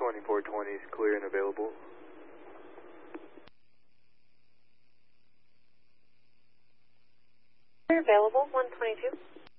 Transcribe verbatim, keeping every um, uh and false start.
twenty-four twenty is clear and available. Clear available, one twenty-two.